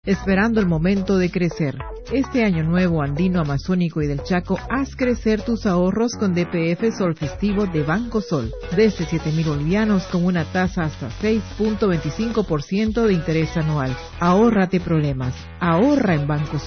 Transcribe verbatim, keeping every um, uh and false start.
esperando el momento de crecer. Este año nuevo andino, amazónico y del Chaco, haz crecer tus ahorros con D P F Sol Festivo de Banco Sol. Desde siete mil bolivianos con una tasa hasta seis punto veinticinco por ciento de interés anual. Ahórrate problemas. Ahorra en Banco Sol.